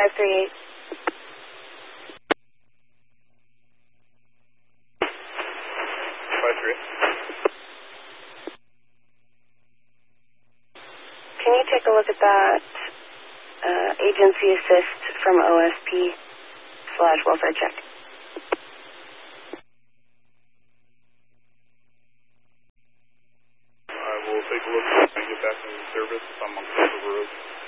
538. 538. Can you take a look at that agency assist from OSP/welfare check? I will take a look and get back into service. I'm on Silver Road.